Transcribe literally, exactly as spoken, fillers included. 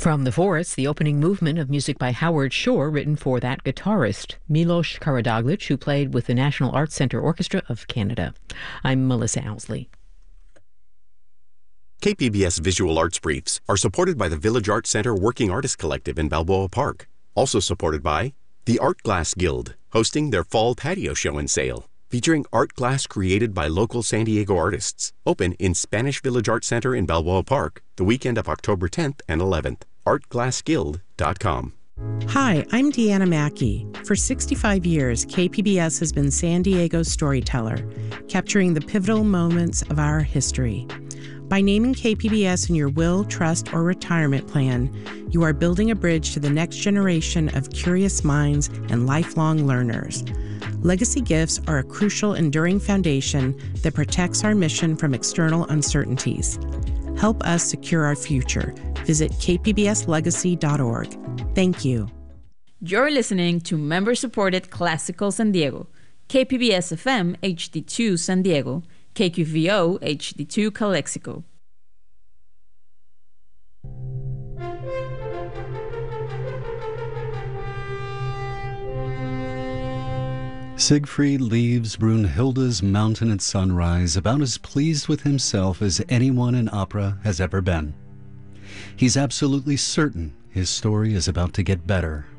From the Forest, the opening movement of music by Howard Shore, written for that guitarist, Milos Karadzic, who played with the National Arts Centre Orchestra of Canada. I'm Melissa Owsley. K P B S Visual Arts Briefs are supported by the Village Arts Center Working Artists Collective in Balboa Park. Also supported by the Art Glass Guild, hosting their fall patio show and sale, featuring art glass created by local San Diego artists. Open in Spanish Village Arts Center in Balboa Park the weekend of October tenth and eleventh. art glass guild dot com. Hi, I'm Deanna Mackey. For sixty-five years, K P B S has been San Diego's storyteller, capturing the pivotal moments of our history. By naming K P B S in your will, trust, or retirement plan, you are building a bridge to the next generation of curious minds and lifelong learners. Legacy gifts are a crucial, enduring foundation that protects our mission from external uncertainties. Help us secure our future. Visit k p b s legacy dot org. Thank you. You're listening to member-supported Classical San Diego, K P B S F M H D two San Diego, K Q V O H D two Calexico. Siegfried leaves Brunhilde's mountain at sunrise about as pleased with himself as anyone in opera has ever been. He's absolutely certain his story is about to get better.